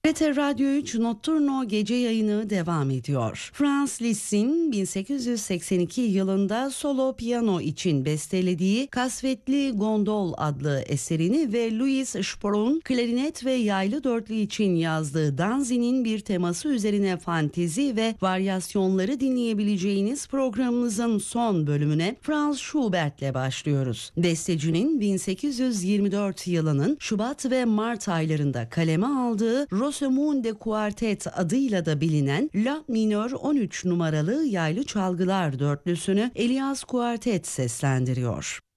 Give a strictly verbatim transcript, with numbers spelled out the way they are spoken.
T R T Radyo üç Notturno gece yayını devam ediyor. Franz Liszt'in bin sekiz yüz seksen iki yılında solo piyano için bestelediği Kasvetli Gondol adlı eserini ve Louis Spohr'un klarinet ve yaylı dörtlü için yazdığı Danzi'nin bir teması üzerine fantezi ve varyasyonları dinleyebileceğiniz programımızın son bölümüne Franz Schubert'le başlıyoruz. Bestecinin bin sekiz yüz yirmi dört yılının Şubat ve Mart aylarında kaleme aldığı Rosamunde Kuartet adıyla da bilinen La minör on üç numaralı yaylı çalgılar dörtlüsünü Elias Kuartet seslendiriyor.